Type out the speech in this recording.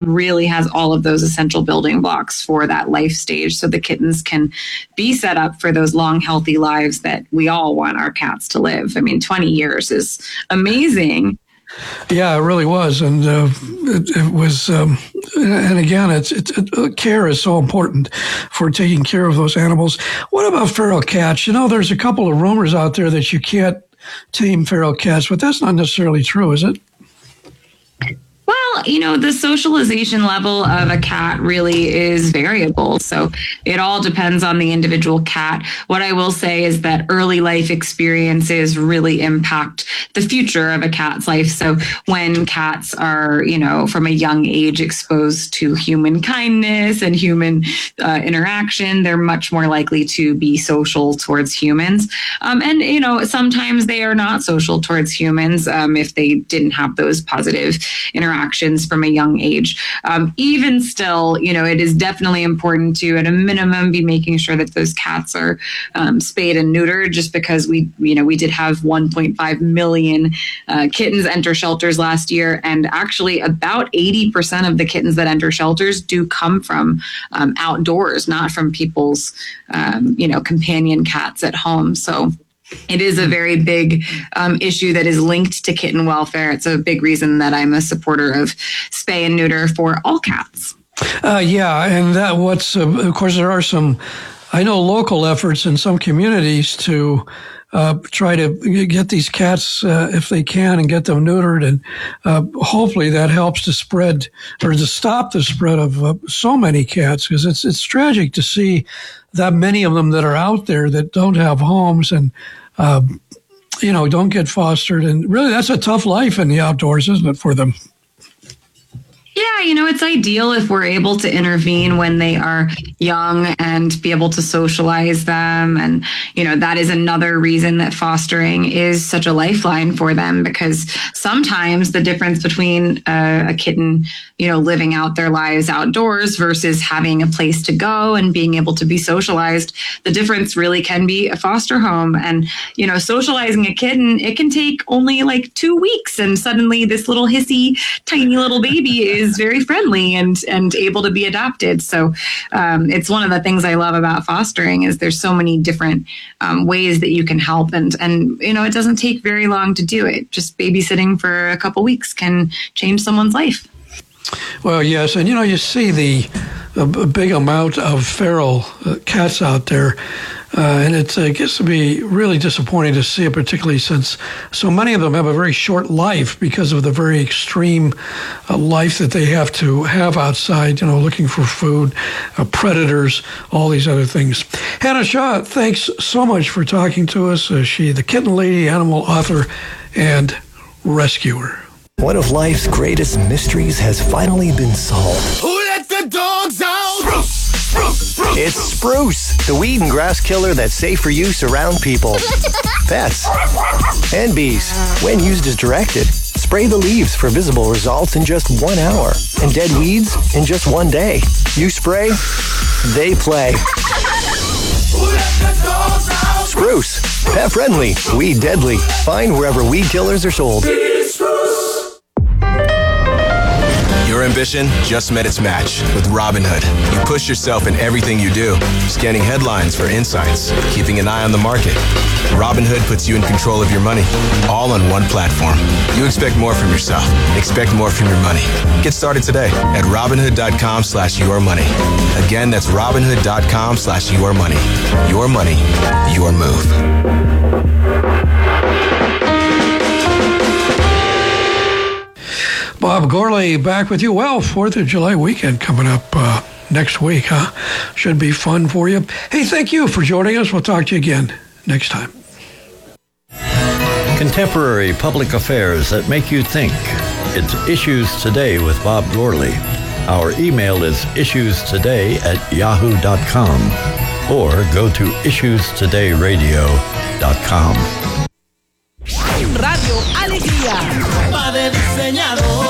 really has all of those essential building blocks for that life stage. So the kittens can be set up for those long, healthy lives that we all want our cats to live. I mean, 20 years is amazing. Yeah, it really was. And it was, and again, care is so important for taking care of those animals. What about feral cats? You know, there's a couple of rumors out there that you can't tame feral cats, but that's not necessarily true, is it? Well, you know, the socialization level of a cat really is variable. So it all depends on the individual cat. What I will say is that early life experiences really impact the future of a cat's life. So when cats are, you know, from a young age exposed to human kindness and human interaction, they're much more likely to be social towards humans. And, you know, sometimes they are not social towards humans if they didn't have those positive interactions from a young age. Even still, you know, it is definitely important to, at a minimum, be making sure that those cats are spayed and neutered, just because we did have 1.5 million kittens enter shelters last year. And actually about 80% of the kittens that enter shelters do come from outdoors, not from people's, companion cats at home. So it is a very big issue that is linked to kitten welfare. It's a big reason that I'm a supporter of spay and neuter for all cats. And of course, there are some, I know, local efforts in some communities to try to get these cats, if they can, and get them neutered. And hopefully that helps to spread or to stop the spread of so many cats, because it's tragic to see that many of them that are out there that don't have homes and don't get fostered. And really, that's a tough life in the outdoors, isn't it, for them? Yeah, you know, it's ideal if we're able to intervene when they are young and be able to socialize them. And, you know, that is another reason that fostering is such a lifeline for them, because sometimes the difference between a kitten, you know, living out their lives outdoors versus having a place to go and being able to be socialized, the difference really can be a foster home. And, you know, socializing a kitten, it can take only like 2 weeks, and suddenly this little hissy, tiny little baby is very friendly and able to be adopted. So it's one of the things I love about fostering is there's so many different ways that you can help. And, you know, it doesn't take very long to do it. Just babysitting for a couple weeks can change someone's life. Well, yes. And, you know, you see a big amount of feral cats out there. And it gets to be really disappointing to see it, particularly since so many of them have a very short life because of the very extreme life that they have to have outside, you know, looking for food, predators, all these other things. Hannah Shaw, thanks so much for talking to us. She's the Kitten Lady, animal author, and rescuer. One of life's greatest mysteries has finally been solved. Who let the dogs out? It's Spruce, the weed and grass killer that's safe for use around people, pets, and bees. When used as directed, spray the leaves for visible results in just 1 hour, and dead weeds in just 1 day. You spray, they play. Spruce, pet friendly, weed deadly. Find wherever weed killers are sold. Your ambition just met its match with Robinhood. You push yourself in everything you do, scanning headlines for insights, keeping an eye on the market. Robinhood puts you in control of your money, all on one platform. You expect more from yourself. Expect more from your money. Get started today at Robinhood.com/yourmoney. Again, that's Robinhood.com/yourmoney. Your money, your move. Bob Gourley back with you. Well, 4th of July weekend coming up next week, huh? Should be fun for you. Hey, thank you for joining us. We'll talk to you again next time. Contemporary public affairs that make you think. It's Issues Today with Bob Gourley. Our email is issuestoday@yahoo.com or go to issuestodayradio.com. Radio Alegría, va de diseñador.